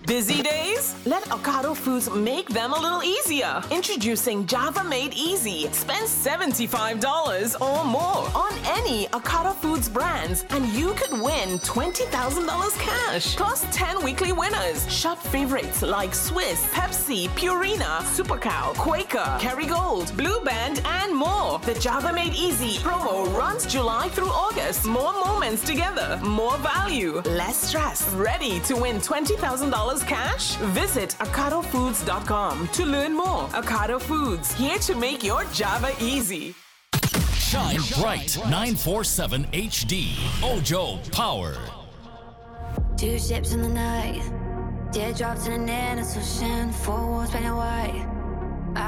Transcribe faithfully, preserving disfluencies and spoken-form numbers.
Busy days? Let Ocado Foods make them a little easier. Introducing Java Made Easy. Spend seventy-five dollars or more on any Ocado Foods brands and you could win twenty thousand dollars cash plus ten weekly winners. Shop favorites like Swiss, Pepsi, Purina, Super Cow, Quaker, Kerrygold, Blue Band, and more. The Java Made Easy promo runs July through August. More moments together, more value, less stress. Ready to win twenty thousand dollars cash? Visit ocado foods dot com to learn more. Ocado Foods, here to make your Java easy. Shine Bright nine forty-seven H D. Ojo Power. Two ships in the night. Teardrops in an innocent ocean. Four walls painted white.